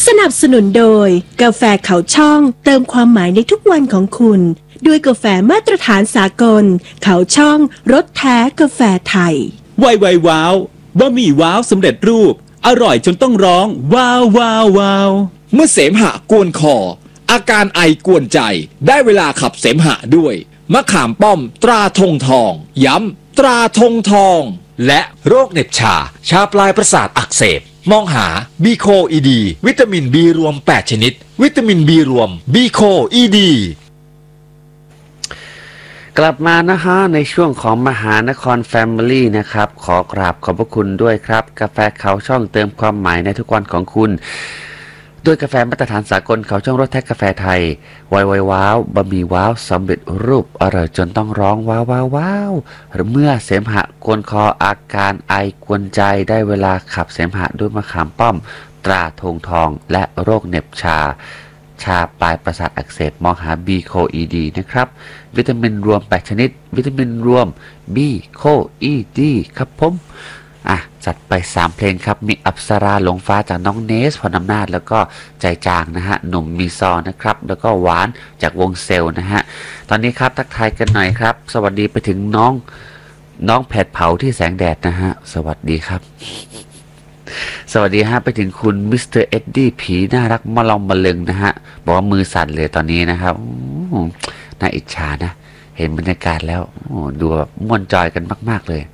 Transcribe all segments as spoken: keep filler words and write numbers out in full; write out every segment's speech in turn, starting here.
สนับสนุนโดยกาแฟเขาช่องเติมความหมายในทุกวันของคุณด้วยกาแฟมาตรฐานสากลเขาช่องรสแท้กาแฟไทยไวไวว้าวบะหมี่ว้าวสำเร็จรูปอร่อยจนต้องร้องว้าวว้าวว้าวเมื่อเสมหะกวนคออาการไอกวนใจได้เวลาขับเสมหะด้วยมะขามป้อมตราธงทองย้ำตราธงทองและโรคเหน็บชาชาปลายประสาทอักเสบมองหาบีโคอีดีวิตามินบีรวมแปดชนิดวิตามินบีรวมบีโคอีดีกลับมานะฮะในช่วงของมหานครแฟมิลี่นะครับขอกราบขอบพระคุณด้วยครับกาแฟเขาช่องเติมความหมายในทุกวันของคุณด้วยกาแฟมาตรฐานสากลเขาช่องรสแท้กาแฟไทยไวไวว้าวบะหมี่ว้าวสำเร็จรูปอร่อยจนต้องร้องว้าวว้าวว้าวเมื่อเสมหะกวนคออาการไอกวนใจได้เวลาขับเสมหะด้วยมะขามป้อมตราธงทองและโรคเหน็บชาชาปลายประสาทอักเสบมองหาบีโคอีดีนะครับวิตามินรวมแปดชนิดวิตามินรวมบีโคอีดีครับผมอ่ะจัดไปสามเพลงครับมีอัปสราหลงฟ้าจากน้องเนสพรอำนาจแล้วก็ใจจางนะฮะหนุ่มมีซอนะครับแล้วก็หวานจากวงเซลนะฮะตอนนี้ครับทักทายกันหน่อยครับสวัสดีไปถึงน้องน้องแผดเผาที่แสงแดดนะฮะสวัสดีครับสวัสดีฮะไปถึงคุณมิสเตอร์เอ็ดดี้ผีน่ารักมาลองมาลึงนะฮะบอกว่ามือสั่นเลยตอนนี้นะครับน่าอิจฉานะเห็นบรรยากาศแล้วดูแบบม่วนจอยกันมากๆเลย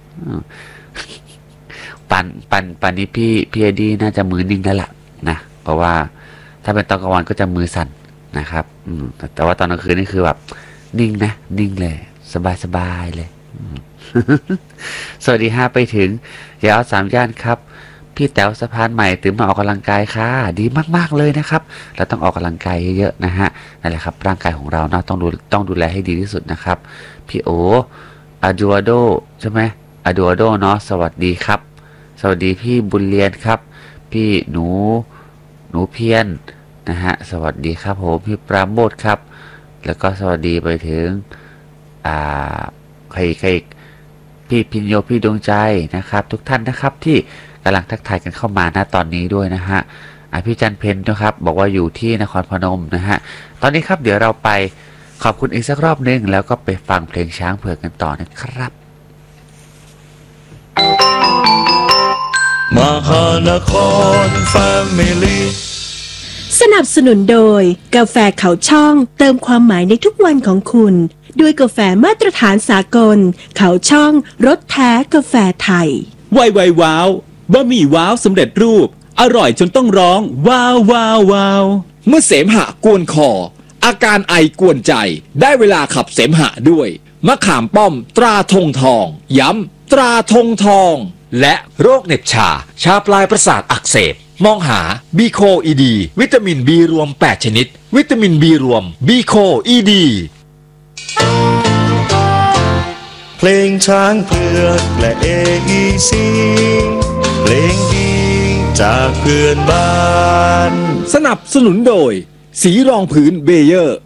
ปันปันปันนี้พี่พี่เอ็ดดี้น่าจะมือนิ่งแล้วล่ะนะเพราะว่าถ้าเป็นตอนกลางวันก็จะมือสั่นนะครับแต่ว่าตอนกลางคืนนี่คือแบบนิ่งนะนิ่งเลยสบายสบายเลยสวัสดีฮะไปถึงยาวสามย่านครับพี่แต๋วสะพานใหม่ตื่นมาออกกำลังกายค่ะดีมากๆเลยนะครับเราต้องออกกำลังกายเยอะๆนะฮะนั่นแหละครับร่างกายของเราเนาะต้องดูต้องดูแลให้ดีที่สุดนะครับพี่โออาดูอาโดใช่ไหมอาดูอาโดเนาะสวัสดีครับสวัสดีพี่บุญเรียนครับพี่หนูหนูเพียนนะฮะสวัสดีครับผมพี่ปราโมทครับแล้วก็สวัสดีไปถึงอ่าใครใครพี่พิญโยพี่ดวงใจนะครับทุกท่านนะครับที่กำลังทักทายกันเข้ามาณตอนนี้ด้วยนะฮะพี่จันเพนนะครับบอกว่าอยู่ที่นครพนมนะฮะตอนนี้ครับเดี๋ยวเราไปขอบคุณอีกสักรอบนึงแล้วก็ไปฟังเพลงช้างเผือกกันต่อนะครับมหานครแฟมิลี่สนับสนุนโดยกาแฟเขาช่องเติมความหมายในทุกวันของคุณด้วยกาแฟมาตรฐานสากลเขาช่องรสแท้กาแฟไทยไวไวว้าวบะหมี่ว้าวสำเร็จรูปอร่อยจนต้องร้องว้าวว้าวว้าวเมื่อเสมหะกวนคออาการไอกวนใจได้เวลาขับเสมหะด้วยมะขามป้อมตราธงทองย้ำตราธงทองและโรคเหน็บชาชาปลายประสาทอักเสบมองหาบีโคอีดีวิตามินบีรวมแปดชนิดวิตามินบีรวมบีโคอีดีเพลงช้างเผือกและเออีซีเพลงดีจากเพื่อนบ้านสนับสนุนโดยสีรองพื้นเบเยอร์